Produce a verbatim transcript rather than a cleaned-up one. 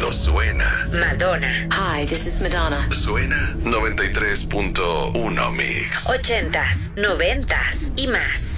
cuando suena. Madonna. Hi, this is Madonna. Suena noventa y tres punto uno Mix. Ochentas, noventas y más.